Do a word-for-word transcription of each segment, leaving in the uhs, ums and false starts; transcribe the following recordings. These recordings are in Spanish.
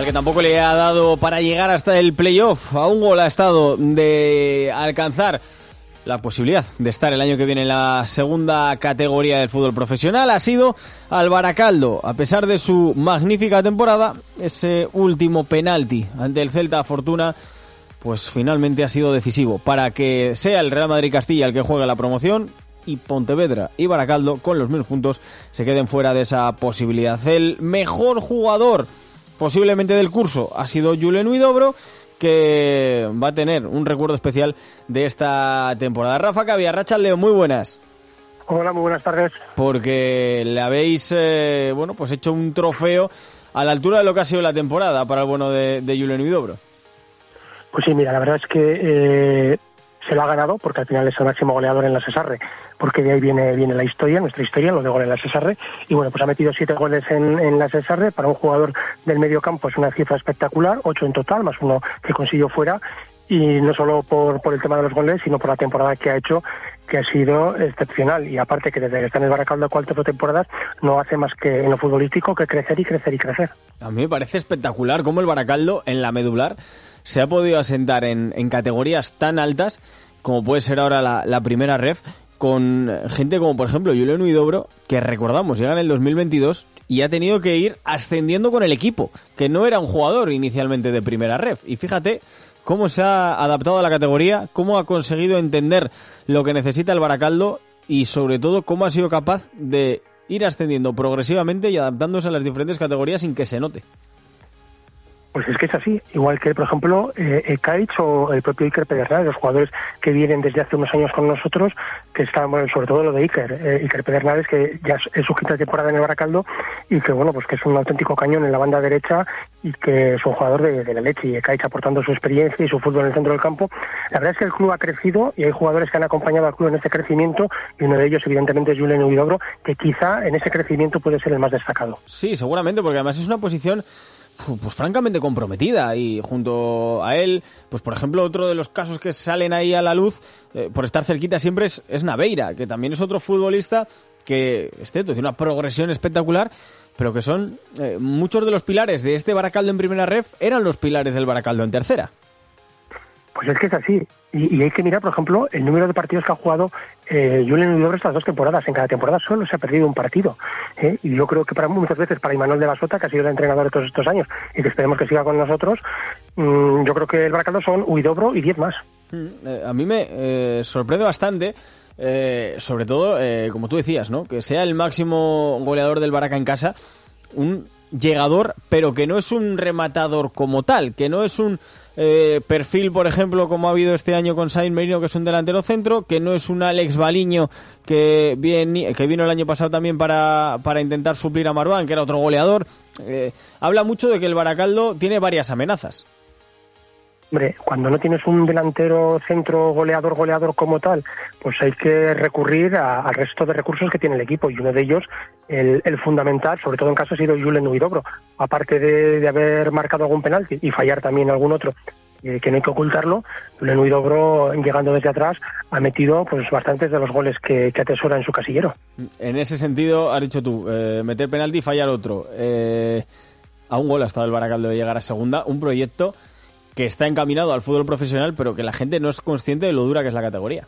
que tampoco le ha dado para llegar hasta el playoff. A un gol ha estado de alcanzar la posibilidad de estar el año que viene en la segunda categoría del fútbol profesional. Ha sido al Baracaldo, a pesar de su magnífica temporada, ese último penalti ante el Celta Fortuna, pues finalmente ha sido decisivo para que sea el Real Madrid Castilla el que juegue la promoción y Pontevedra y Baracaldo, con los mismos puntos, se queden fuera de esa posibilidad. El mejor jugador posiblemente del curso ha sido Julen Huidobro, que va a tener un recuerdo especial de esta temporada. Rafa Cavia, Rachaleo, muy buenas. Hola, muy buenas tardes. Porque le habéis eh, bueno, pues hecho un trofeo a la altura de lo que ha sido la temporada para el bueno de, de Julen Huidobro. Pues sí, mira, la verdad es que eh, se lo ha ganado, porque al final es el máximo goleador en la Sesarre, porque de ahí viene viene la historia, nuestra historia, lo de gol en la Sesarre, y bueno, pues ha metido siete goles en, en la Sesarre. Para un jugador del medio campo es una cifra espectacular, ocho en total, más uno que consiguió fuera, y no solo por, por el tema de los goles, sino por la temporada que ha hecho, que ha sido excepcional, y aparte que desde que está en el Baracaldo cuatro temporadas no hace más que en lo futbolístico que crecer y crecer y crecer. A mí me parece espectacular cómo el Baracaldo en la medular se ha podido asentar en, en categorías tan altas como puede ser ahora la, la primera ref, con gente como por ejemplo Julen Huidobro, que recordamos llega en el dos mil veintidós y ha tenido que ir ascendiendo con el equipo, que no era un jugador inicialmente de primera ref, y fíjate cómo se ha adaptado a la categoría, cómo ha conseguido entender lo que necesita el Baracaldo y sobre todo cómo ha sido capaz de ir ascendiendo progresivamente y adaptándose a las diferentes categorías sin que se note. Pues es que es así, igual que, por ejemplo, eh, Ekaich o el propio Iker Pedernales, los jugadores que vienen desde hace unos años con nosotros, que están, bueno, sobre todo lo de Iker, eh, Iker Pedernales, que ya es su quinta temporada en el Baracaldo, y que, bueno, pues que es un auténtico cañón en la banda derecha, y que es un jugador de, de la leche, y Ekaich aportando su experiencia y su fútbol en el centro del campo. La verdad es que el club ha crecido, y hay jugadores que han acompañado al club en este crecimiento, y uno de ellos, evidentemente, es Julen Huidobro, que quizá en ese crecimiento puede ser el más destacado. Sí, seguramente, porque además es una posición pues francamente comprometida, y junto a él, pues por ejemplo, otro de los casos que salen ahí a la luz eh, por estar cerquita siempre es, es Naveira, que también es otro futbolista que, es cierto, tiene una progresión espectacular, pero que son eh, muchos de los pilares de este Baracaldo en primera ref eran los pilares del Baracaldo en tercera. Pues es que es así, y, y hay que mirar, por ejemplo, el número de partidos que ha jugado eh, Julen Huidobro estas dos temporadas. En cada temporada solo se ha perdido un partido, ¿eh? Y yo creo que para muchas veces para Imanol de la Sota, que ha sido el entrenador de todos estos años y que esperemos que siga con nosotros, mmm, yo creo que el Baracaldo son Huidobro y diez más. Mm, eh, a mí me eh, sorprende bastante, eh, sobre todo, eh, como tú decías, ¿no? Que sea el máximo goleador del Baraca en casa, un llegador, pero que no es un rematador como tal, que no es un Eh, perfil, por ejemplo, como ha habido este año con Sainz Merino, que es un delantero centro, que no es un Alex Baliño que, viene, que vino el año pasado también para, para intentar suplir a Marwan, que era otro goleador. Eh, habla mucho de que el Baracaldo tiene varias amenazas. Hombre, cuando no tienes un delantero centro goleador, goleador como tal, pues hay que recurrir a, al resto de recursos que tiene el equipo, y uno de ellos, el, el fundamental, sobre todo en caso, ha sido Julen Huidobro, aparte de, de haber marcado algún penalti y fallar también algún otro, eh, que no hay que ocultarlo. Julen Huidobro, llegando desde atrás, ha metido pues bastantes de los goles que, que atesora en su casillero. En ese sentido, has dicho tú, eh, meter penalti y fallar otro. Eh, a un gol ha estado el Baracaldo de llegar a segunda, un proyecto que está encaminado al fútbol profesional, pero que la gente no es consciente de lo dura que es la categoría.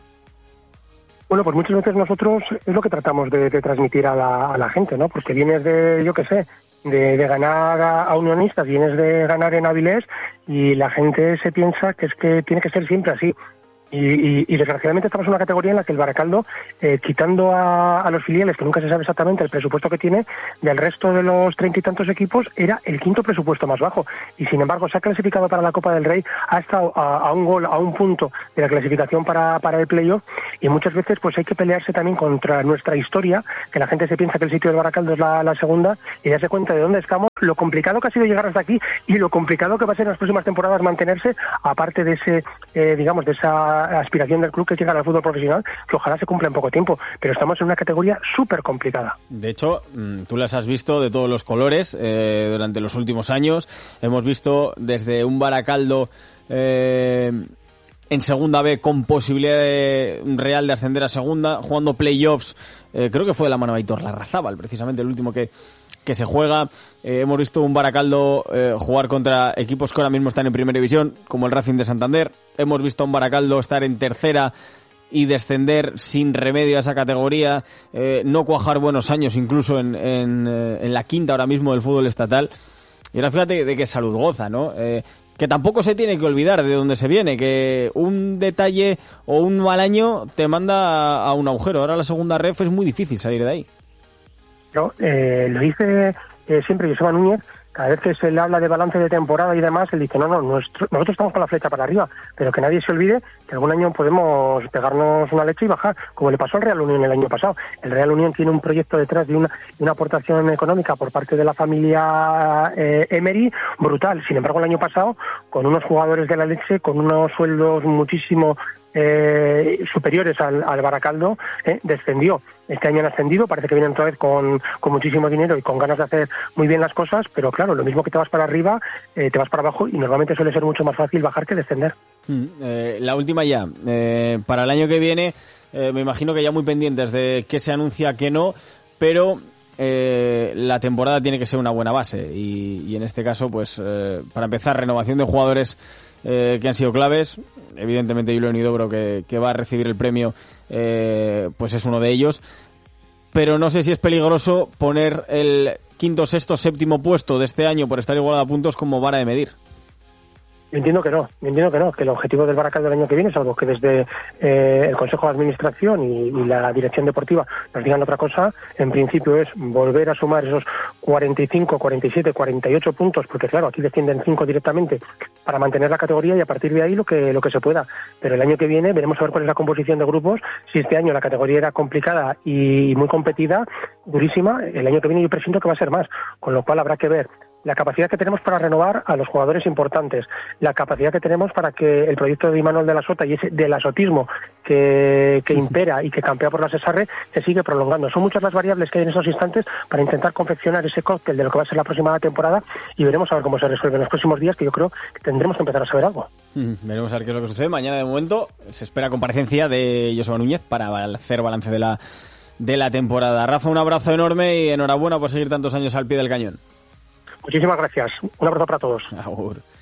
Bueno, pues muchas veces nosotros es lo que tratamos de, de transmitir a la, a la gente, ¿no? Porque vienes de, yo qué sé, de, de ganar a, a Unionistas, vienes de ganar en Avilés, y la gente se piensa que es que tiene que ser siempre así. Y, y, y desgraciadamente estamos en una categoría en la que el Baracaldo, eh, quitando a, a los filiales, que nunca se sabe exactamente el presupuesto que tiene, del resto de los treinta y tantos equipos, era el quinto presupuesto más bajo. Y sin embargo se ha clasificado para la Copa del Rey, ha estado a, a un gol, a un punto de la clasificación para, para el playoff, y muchas veces pues hay que pelearse también contra nuestra historia, que la gente se piensa que el sitio del Baracaldo es la, la segunda, y darse cuenta de dónde estamos, lo complicado que ha sido llegar hasta aquí, y lo complicado que va a ser en las próximas temporadas mantenerse, aparte de ese, eh, digamos, de esa aspiración del club que llega al fútbol profesional, que ojalá se cumpla en poco tiempo, pero estamos en una categoría súper complicada. De hecho, tú las has visto de todos los colores eh, durante los últimos años. Hemos visto desde un Baracaldo eh, en Segunda B con posibilidad de, real de ascender a Segunda, jugando playoffs, eh, creo que fue de la mano de Aitor Larrazábal, precisamente el último que, que se juega. Eh, hemos visto un Baracaldo eh, jugar contra equipos que ahora mismo están en Primera División, como el Racing de Santander. Hemos visto a un Baracaldo estar en Tercera y descender sin remedio a esa categoría, eh, no cuajar buenos años incluso en, en, en la quinta ahora mismo del fútbol estatal. Y ahora fíjate de qué salud goza, ¿no? Eh, que tampoco se tiene que olvidar de dónde se viene, que un detalle o un mal año te manda a un agujero. Ahora la segunda ref es muy difícil salir de ahí. Yo, eh, lo dice eh, siempre Joseba Núñez. Cada vez que se le habla de balance de temporada y demás, él dice, no, no, nuestro, nosotros estamos con la flecha para arriba, pero que nadie se olvide que algún año podemos pegarnos una leche y bajar, como le pasó al Real Unión el año pasado. El Real Unión tiene un proyecto detrás de una, de una aportación económica por parte de la familia eh, Emery brutal. Sin embargo, el año pasado, con unos jugadores de la leche, con unos sueldos muchísimo eh, superiores al, al Baracaldo, eh, descendió. Este año han ascendido, parece que vienen otra vez con, con muchísimo dinero y con ganas de hacer muy bien las cosas, pero claro, lo mismo que te vas para arriba, eh, te vas para abajo y normalmente suele ser mucho más fácil bajar que descender. Mm, eh, la última ya, eh, para el año que viene, eh, me imagino que ya muy pendientes de qué se anuncia, qué no, pero eh, la temporada tiene que ser una buena base y, y en este caso, pues eh, para empezar, renovación de jugadores Eh, que han sido claves. Evidentemente Julián Idobro, que, que va a recibir el premio, eh, pues es uno de ellos, pero no sé si es peligroso poner el quinto, sexto, séptimo puesto de este año por estar igualado a puntos como vara de medir. Yo entiendo que no, yo entiendo que no, que el objetivo del Baracaldo del año que viene es algo que desde eh, el Consejo de Administración y, y la Dirección Deportiva nos digan otra cosa. En principio es volver a sumar esos cuarenta y cinco, cuarenta y siete, cuarenta y ocho puntos, porque claro, aquí descienden cinco directamente para mantener la categoría y a partir de ahí lo que lo que se pueda. Pero el año que viene veremos a ver cuál es la composición de grupos. Si este año la categoría era complicada y muy competida, durísima, el año que viene yo presiento que va a ser más, con lo cual habrá que ver la capacidad que tenemos para renovar a los jugadores importantes, la capacidad que tenemos para que el proyecto de Imanol de la Sota y ese del asotismo que, que impera y que campea por la Cesarre se sigue prolongando. Son muchas las variables que hay en esos instantes para intentar confeccionar ese cóctel de lo que va a ser la próxima temporada y veremos a ver cómo se resuelve en los próximos días, que yo creo que tendremos que empezar a saber algo. Mm, veremos a ver qué es lo que sucede. Mañana, de momento, se espera comparecencia de Joseba Núñez para hacer balance de la, de la temporada. Rafa, un abrazo enorme y enhorabuena por seguir tantos años al pie del cañón. Muchísimas gracias. Un abrazo para todos. Agur.